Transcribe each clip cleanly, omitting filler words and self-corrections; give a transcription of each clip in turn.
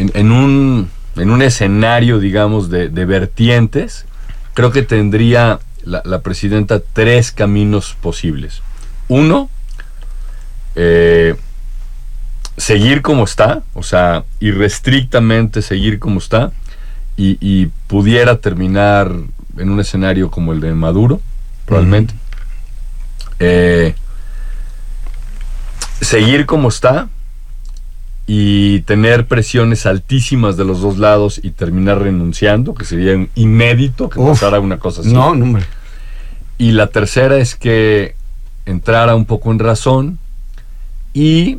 en un escenario, digamos, de vertientes, creo que tendría la presidenta 3 caminos posibles. Uno, seguir como está, o sea, irrestrictamente seguir como está, y pudiera terminar en un escenario como el de Maduro, probablemente. Seguir como está y tener presiones altísimas de los dos lados y terminar renunciando, que sería inédito que pasara una cosa así. No, hombre. Y la tercera es que entrara un poco en razón y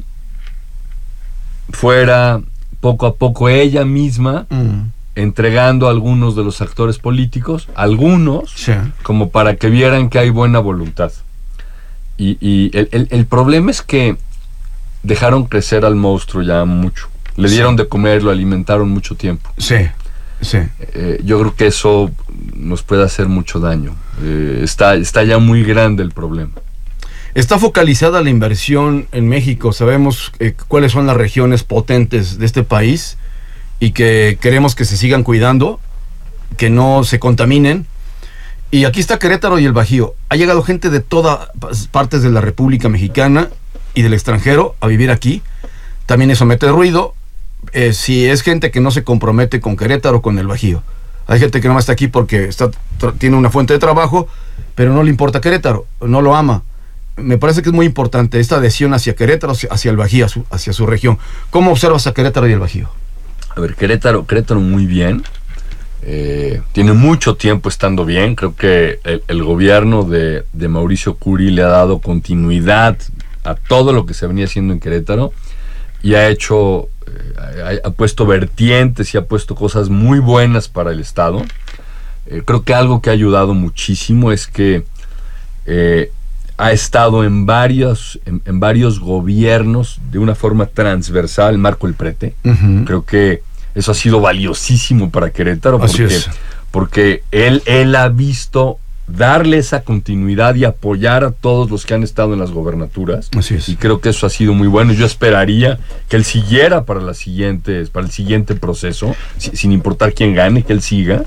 fuera poco a poco ella misma entregando a algunos de los actores políticos, Sí. como para que vieran que hay buena voluntad. Y el problema es que dejaron crecer al monstruo ya mucho. Le dieron de comer, lo alimentaron mucho tiempo. Sí. Yo creo que eso nos puede hacer mucho daño. Está ya muy grande el problema. Está focalizada la inversión en México. Sabemos cuáles son las regiones potentes de este país y que queremos que se sigan cuidando, que no se contaminen. Y aquí está Querétaro y el Bajío. Ha llegado gente de todas partes de la República Mexicana y del extranjero a vivir aquí. También eso mete ruido. Si es gente que no se compromete con Querétaro o con el Bajío. Hay gente que no está aquí porque tiene una fuente de trabajo, pero no le importa Querétaro, no lo ama. Me parece que es muy importante esta adhesión hacia Querétaro, hacia el Bajío, hacia su región. ¿Cómo observas a Querétaro y el Bajío? A ver, Querétaro muy bien. Tiene mucho tiempo estando bien. Creo que el gobierno de Mauricio Curi le ha dado continuidad a todo lo que se venía haciendo en Querétaro y ha puesto vertientes y ha puesto cosas muy buenas para el Estado. Creo que algo que ha ayudado muchísimo es que ha estado en varios gobiernos de una forma transversal. Marco El Prete. Creo que eso ha sido valiosísimo para Querétaro porque él ha visto darle esa continuidad y apoyar a todos los que han estado en las gobernaturas. Así es. Y creo que eso ha sido muy bueno. Yo esperaría que él siguiera para el siguiente proceso, sin importar quién gane, que él siga.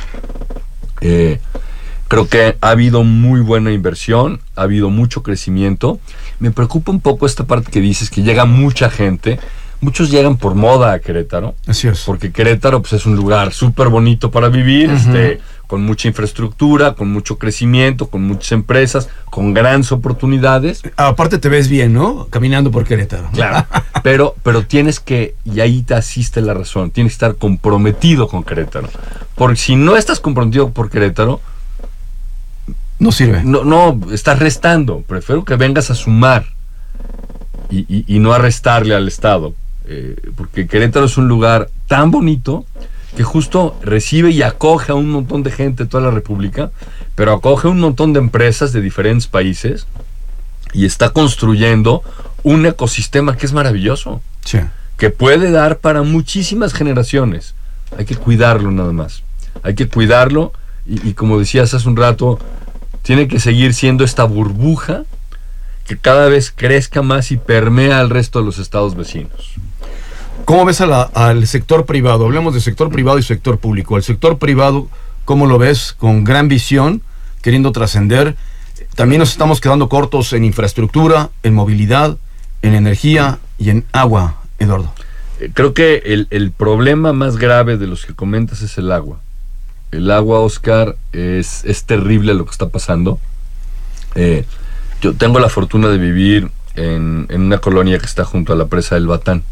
Creo que ha habido muy buena inversión, ha habido mucho crecimiento. Me preocupa un poco esta parte que dices, que llega mucha gente. Muchos llegan por moda a Querétaro. Así es. Porque Querétaro pues, es un lugar súper bonito para vivir, con mucha infraestructura, con mucho crecimiento, con muchas empresas, con grandes oportunidades. Aparte te ves bien, ¿no? Caminando por Querétaro. Claro, pero tienes que, y ahí te asiste la razón, tienes que estar comprometido con Querétaro. Porque si no estás comprometido por Querétaro, no sirve. No, estás restando. Prefiero que vengas a sumar y no a restarle al Estado. Porque Querétaro es un lugar tan bonito que justo recibe y acoge a un montón de gente de toda la República, pero acoge a un montón de empresas de diferentes países y está construyendo un ecosistema que es maravilloso, que puede dar para muchísimas generaciones. Hay que cuidarlo nada más. Hay que cuidarlo y como decías hace un rato, tiene que seguir siendo esta burbuja que cada vez crezca más y permea al resto de los estados vecinos. ¿Cómo ves al sector privado? Hablemos de sector privado y sector público. El sector privado, ¿cómo lo ves? Con gran visión, queriendo trascender. También nos estamos quedando cortos en infraestructura, en movilidad, en energía y en agua, Eduardo. Creo que el problema más grave de los que comentas es el agua. El agua, Oscar, es terrible lo que está pasando. Yo tengo la fortuna de vivir en una colonia que está junto a la presa del Batán.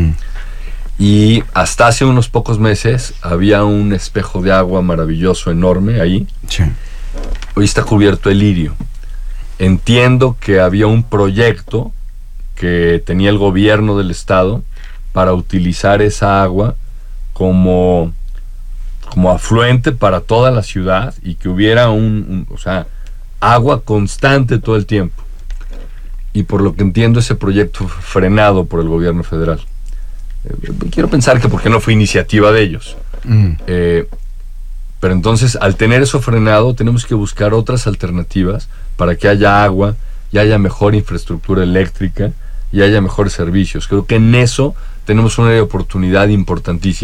Y hasta hace unos pocos meses había un espejo de agua maravilloso, enorme ahí. Hoy está cubierto de lirio. Entiendo que había un proyecto que tenía el gobierno del estado para utilizar esa agua como afluente para toda la ciudad y que hubiera agua constante todo el tiempo. Y por lo que entiendo, ese proyecto fue frenado por el gobierno federal. Quiero pensar que porque no fue iniciativa de ellos. Pero entonces, al tener eso frenado, tenemos que buscar otras alternativas para que haya agua y haya mejor infraestructura eléctrica y haya mejores servicios. Creo que en eso tenemos una oportunidad importantísima.